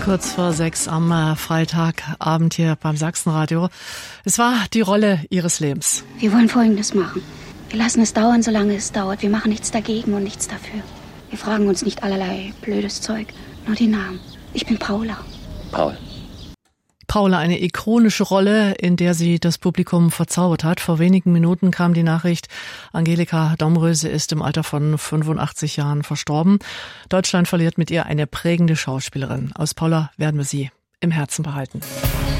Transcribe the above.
kurz vor 6 am Freitagabend hier beim Sachsenradio. Es war die Rolle ihres Lebens. Wir wollen Folgendes machen. Wir lassen es dauern, solange es dauert. Wir machen nichts dagegen und nichts dafür. Wir fragen uns nicht allerlei blödes Zeug, nur die Namen. Ich bin Paula. Paul. Paula, eine ikonische Rolle, in der sie das Publikum verzaubert hat. Vor wenigen Minuten kam die Nachricht, Angelika Domröse ist im Alter von 85 Jahren verstorben. Deutschland verliert mit ihr eine prägende Schauspielerin. Aus Paula werden wir sie im Herzen behalten.